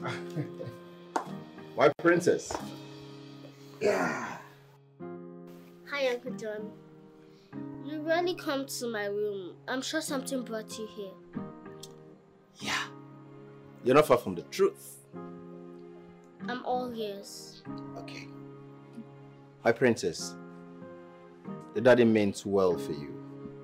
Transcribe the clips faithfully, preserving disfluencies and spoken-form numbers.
My princess. Yeah. Hi, Uncle John. You rarely come to my room. I'm sure something brought you here. Yeah. You're not far from the truth. I'm all ears. Okay. My princess. The daddy meant well for you.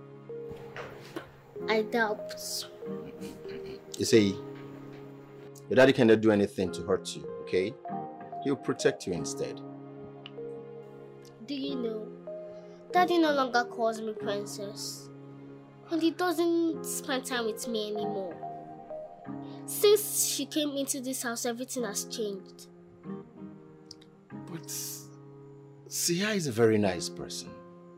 I doubt. You see, your daddy cannot do anything to hurt you, okay? He'll protect you instead. Do you know, Daddy no longer calls me princess. And he doesn't spend time with me anymore. Since she came into this house, everything has changed. But Sia is a very nice person.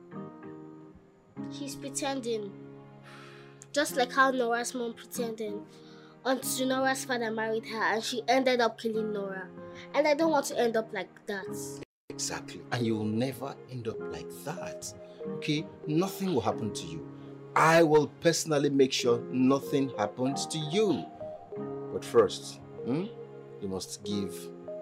He's pretending. Just like how Nora's mom pretended until Nora's father married her and she ended up killing Nora. And I don't want to end up like that. Exactly. And you will never end up like that. Okay? Nothing will happen to you. I will personally make sure nothing happens to you. But first, hmm, you must give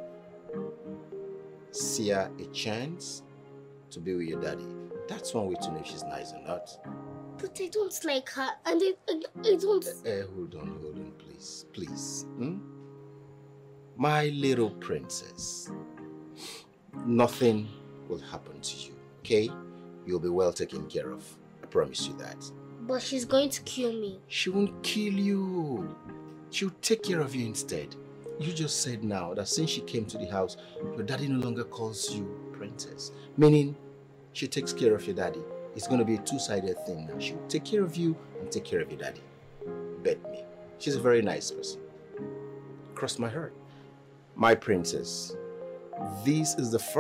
Sia a chance to be with your daddy. That's one way to know if she's nice or not. But I don't like her, and I, I, I don't... Uh, uh, hold on, hold on, please, please. Hmm? My little princess, nothing will happen to you, okay? You'll be well taken care of. I promise you that. But she's going to kill me. She won't kill you. She'll take care of you instead. You just said now that since she came to the house, your daddy no longer calls you princess. Meaning, she takes care of your daddy. It's going to be a two-sided thing now. She'll take care of you and take care of your daddy. Bet me. She's a very nice person. Cross my heart. My princess, this is the first